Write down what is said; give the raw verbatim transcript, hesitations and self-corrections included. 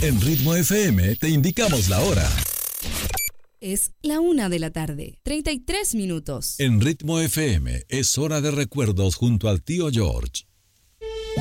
En Ritmo F M te indicamos la hora. Es la una de la tarde, treinta y tres minutos. En Ritmo F M es hora de recuerdos junto al tío George.